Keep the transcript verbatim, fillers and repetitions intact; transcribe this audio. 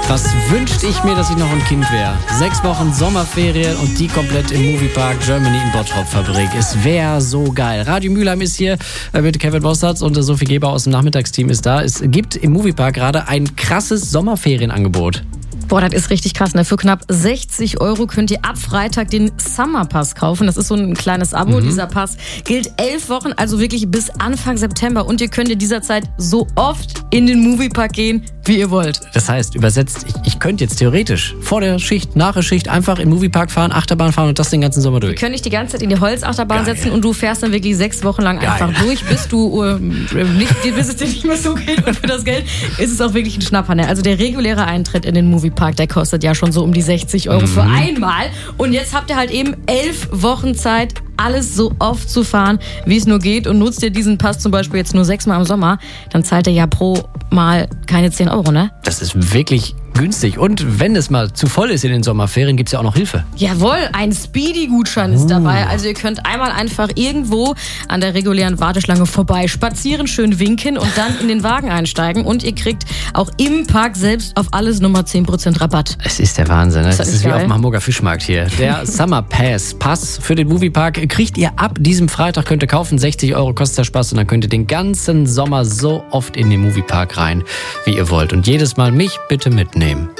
Was wünschte ich mir, dass ich noch ein Kind wäre? Sechs Wochen Sommerferien und die komplett im Moviepark Germany in Bottrop Fabrik. Es wäre so geil. Radio Mülheim ist hier mit Kevin Bossatz und Sophie Geber aus dem Nachmittagsteam ist da. Es gibt im Moviepark gerade ein krasses Sommerferienangebot. Boah, das ist richtig krass, ne? Für knapp sechzig Euro könnt ihr ab Freitag den Summerpass kaufen. Das ist so ein kleines Abo. Mhm. Dieser Pass gilt elf Wochen, also wirklich bis Anfang September. Und ihr könnt in dieser Zeit so oft in den Moviepark gehen, wie ihr wollt. Das heißt, übersetzt, ich, ich könnte jetzt theoretisch vor der Schicht, nach der Schicht einfach in den Moviepark fahren, Achterbahn fahren und das den ganzen Sommer durch. Wir können dich die ganze Zeit in die Holzachterbahn Geil. setzen und du fährst dann wirklich sechs Wochen lang Geil. einfach durch, bis du äh, nicht, bis es dir nicht mehr so geht. Und für das Geld ist es auch wirklich ein Schnapper. Ne? Also der reguläre Eintritt in den Moviepark, der kostet ja schon so um die sechzig Euro mhm. für einmal. Und jetzt habt ihr halt eben elf Wochen Zeit, alles so oft zu fahren, wie es nur geht. Und nutzt ihr diesen Pass zum Beispiel jetzt nur sechsmal im Sommer, dann zahlt ihr ja pro Mal keine zehn Euro, ne? Das ist wirklich günstig. Und wenn es mal zu voll ist in den Sommerferien, gibt es ja auch noch Hilfe. Jawohl, ein Speedy-Gutschein ist dabei. Also ihr könnt einmal einfach irgendwo an der regulären Warteschlange vorbei spazieren, schön winken und dann in den Wagen einsteigen. Und ihr kriegt auch im Park selbst auf alles nochmal zehn Prozent Rabatt. Es ist der Wahnsinn. Ne? Das, das ist geil. wie auf dem Hamburger Fischmarkt hier. Der Summer Pass, Pass für den Moviepark, kriegt ihr ab diesem Freitag, könnt ihr kaufen. sechzig Euro kostet der Spaß und dann könnt ihr den ganzen Sommer so oft in den Moviepark rein, wie ihr wollt. Und jedes Mal mich bitte mitnehmen.